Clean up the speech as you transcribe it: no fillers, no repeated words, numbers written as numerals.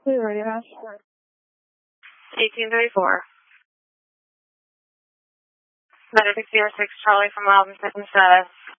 We ready, Ash? 1834. Medic 06 Charlie from Alvin Fitness status.